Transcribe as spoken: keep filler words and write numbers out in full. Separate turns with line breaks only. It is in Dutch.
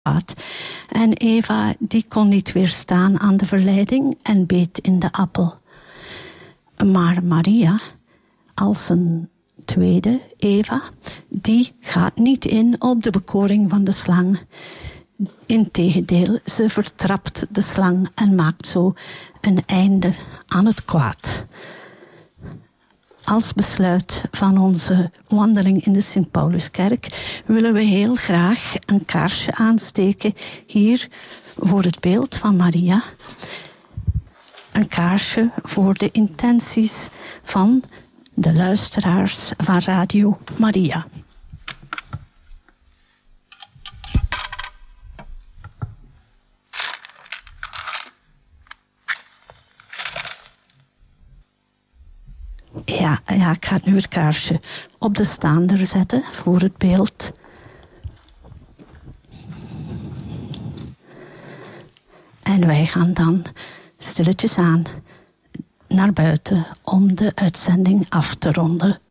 kwaad. En Eva die kon niet weerstaan aan de verleiding en beet in de appel. Maar Maria, als een tweede Eva, die gaat niet in op de bekoring van de slang. Integendeel, ze vertrapt de slang en maakt zo een einde aan het kwaad. Als besluit van onze wandeling in de Sint-Pauluskerk willen we heel graag een kaarsje aansteken hier voor het beeld van Maria. Een kaarsje voor de intenties van de luisteraars van Radio Maria. Ja, ja, ik ga nu het kaarsje op de staander zetten voor het beeld. En wij gaan dan stilletjes aan naar buiten om de uitzending af te ronden.